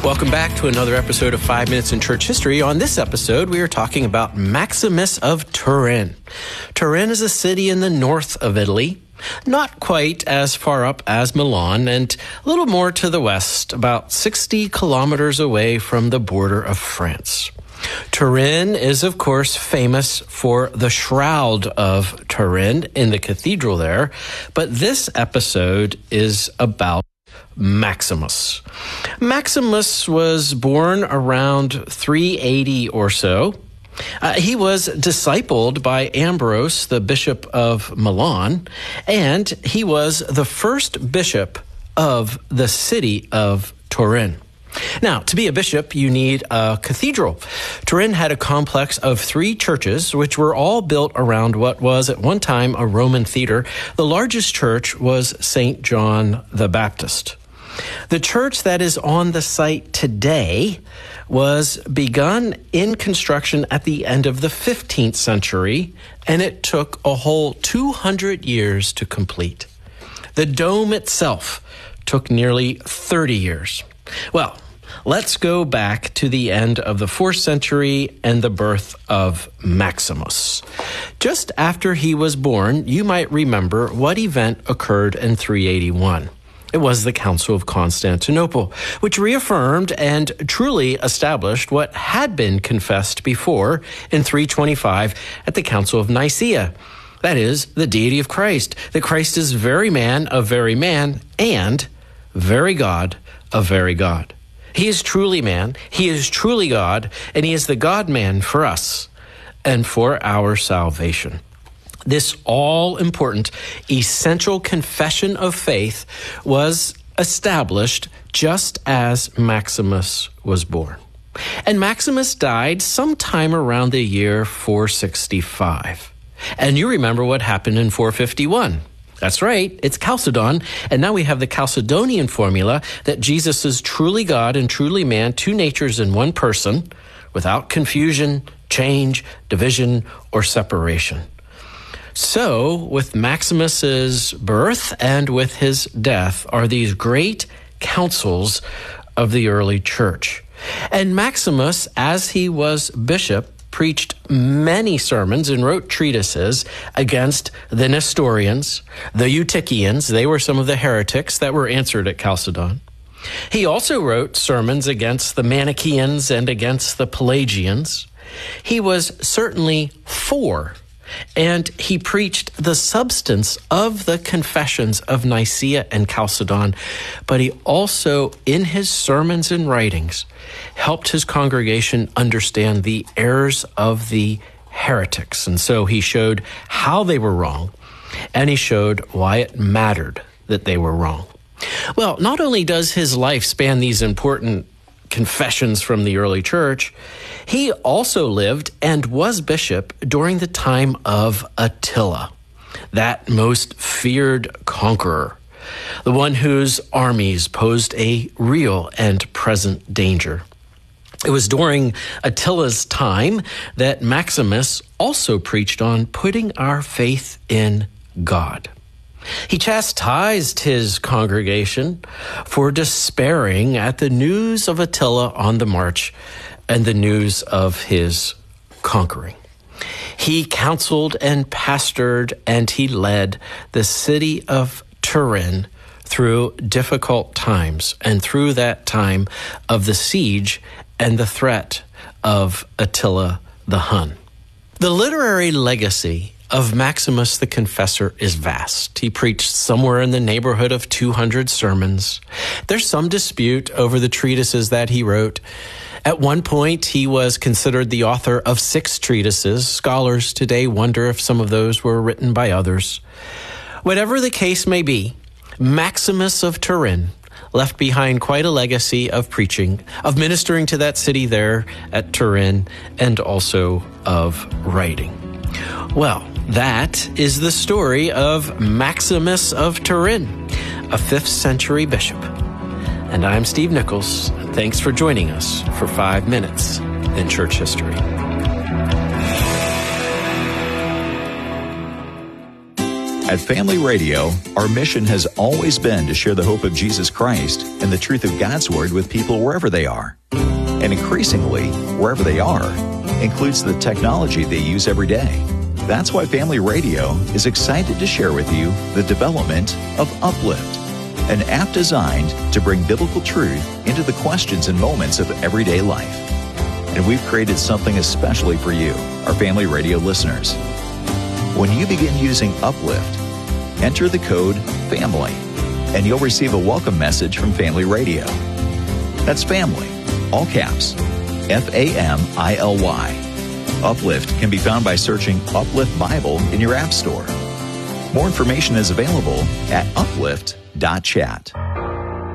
Welcome back to another episode of 5 Minutes in Church History. On this episode, we are talking about Maximus of Turin. Turin is a city in the north of Italy, not quite as far up as Milan, and a little more to the west, about 60 kilometers away from the border of France. Turin is, of course, famous for the Shroud of Turin in the cathedral there, but this episode is about Maximus. Maximus was born around 380 or so. He was discipled by Ambrose, the bishop of Milan, and he was the first bishop of the city of Turin. Now, to be a bishop, you need a cathedral. Turin had a complex of 3 churches, which were all built around what was at one time a Roman theater. The largest church was St. John the Baptist. The church that is on the site today was begun in construction at the end of the 15th century, and it took a whole 200 years to complete. The dome itself took nearly 30 years. Well, let's go back to the end of the 4th century and the birth of Maximus. Just after he was born, you might remember what event occurred in 381. It was the Council of Constantinople, which reaffirmed and truly established what had been confessed before in 325 at the Council of Nicaea. That is, the deity of Christ, that Christ is very man of very man and very God of very God. He is truly man, he is truly God, and he is the God-man for us and for our salvation. This all-important, essential confession of faith was established just as Maximus was born. And Maximus died sometime around the year 465. And you remember what happened in 451. That's right, it's Chalcedon, and now we have the Chalcedonian formula that Jesus is truly God and truly man, 2 natures in one person, without confusion, change, division, or separation. So, with Maximus's birth and with his death are these great councils of the early church. And Maximus, as he was bishop, preached many sermons and wrote treatises against the Nestorians, the Eutychians. They were some of the heretics that were answered at Chalcedon. He also wrote sermons against the Manichaeans and against the Pelagians. He was certainly for, and he preached the substance of the confessions of Nicaea and Chalcedon, but he also, in his sermons and writings, helped his congregation understand the errors of the heretics. And so he showed how they were wrong, and he showed why it mattered that they were wrong. Well, not only does his life span these important confessions from the early church, he also lived and was bishop during the time of Attila, that most feared conqueror, the one whose armies posed a real and present danger. It was during Attila's time that Maximus also preached on putting our faith in God. He chastised his congregation for despairing at the news of Attila on the march and the news of his conquering. He counseled and pastored and he led the city of Turin through difficult times and through that time of the siege and the threat of Attila the Hun. The literary legacy of Maximus the Confessor is vast. He preached somewhere in the neighborhood of 200 sermons. There's some dispute over the treatises that he wrote. At one point, he was considered the author of 6 treatises. Scholars today wonder if some of those were written by others. Whatever the case may be, Maximus of Turin left behind quite a legacy of preaching, of ministering to that city there at Turin, and also of writing. Well, that is the story of Maximus of Turin, a 5th century bishop. And I'm Steve Nichols. Thanks for joining us for 5 Minutes in Church History. At Family Radio, our mission has always been to share the hope of Jesus Christ and the truth of God's Word with people wherever they are. And increasingly, wherever they are, includes the technology they use every day. That's why Family Radio is excited to share with you the development of Uplift, an app designed to bring biblical truth into the questions and moments of everyday life. And we've created something especially for you, our Family Radio listeners. When you begin using Uplift, enter the code FAMILY, and you'll receive a welcome message from Family Radio. That's family, all caps, FAMILY. Uplift can be found by searching Uplift Bible in your app store. More information is available at uplift.chat.